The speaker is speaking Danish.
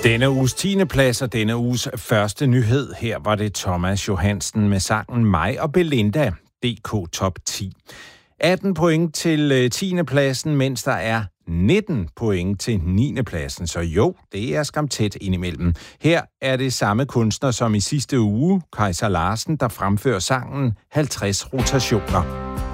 Denne uges 10. plads og denne uges første nyhed. Her var det Thomas Johansen med sangen Mig og Belinda, DK Top 10. 18 point til 10. pladsen, mens der er 19 point til 9. pladsen. Så jo, det er skam tæt indimellem. Her er det samme kunstner som i sidste uge, Kajsa Larsen, der fremfører sangen 50 rotationer.